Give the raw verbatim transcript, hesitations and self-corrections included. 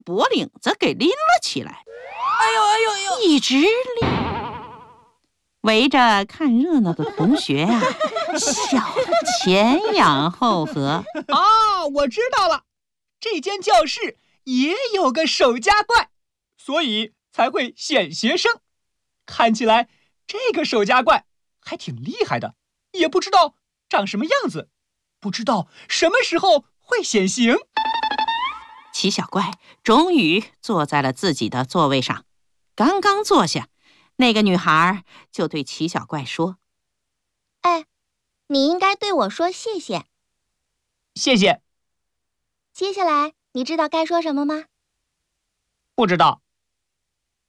脖领子给拎了起来。 哎呦哎呦哎呦！ 一直拎，围着看热闹的同学啊，笑得前仰后合。 啊，我知道了，这间教室也有个守家怪，所以才会显学生。看起来这个守家怪还挺厉害的，也不知道长什么样子，不知道什么时候会显形。 齐小怪终于坐在了自己的座位上，刚刚坐下，那个女孩就对齐小怪说：“ 哎，你应该对我说谢谢。” 谢谢。 接下来你知道该说什么吗？ 不知道。